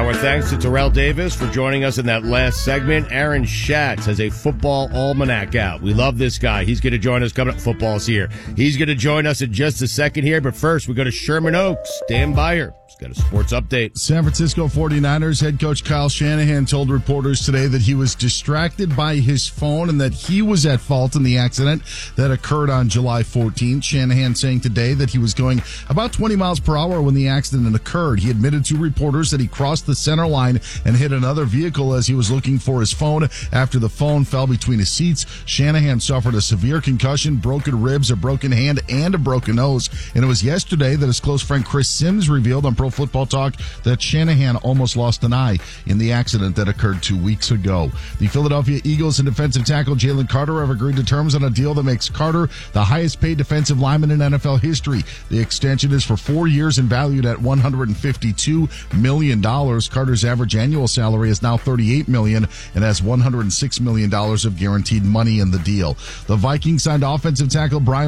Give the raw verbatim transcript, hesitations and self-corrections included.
Our thanks to Terrell Davis for joining us in that last segment. Aaron Schatz has a football almanac out. We love this guy. He's going to join us coming up. Football's here. He's going to join us in just a second here, but first we go to Sherman Oaks. Dan Beyer. Got a sports update. San Francisco forty-niners head coach Kyle Shanahan told reporters today that he was distracted by his phone and that he was at fault in the accident that occurred on July fourteenth. Shanahan saying today that he was going about twenty miles per hour when the accident occurred. He admitted to reporters that he crossed the center line and hit another vehicle as he was looking for his phone after the phone fell between his seats. Shanahan suffered a severe concussion, broken ribs, a broken hand, and a broken nose. And it was yesterday that his close friend Chris Sims revealed on Pro Football Talk that Shanahan almost lost an eye in the accident that occurred two weeks ago. The Philadelphia Eagles and defensive tackle Jalen Carter have agreed to terms on a deal that makes Carter the highest paid defensive lineman in N F L history. The extension is for four years and valued at one hundred fifty-two million dollars. Carter's average annual salary is now thirty-eight million dollars and has one hundred six million dollars of guaranteed money in the deal. The Vikings signed offensive tackle Brian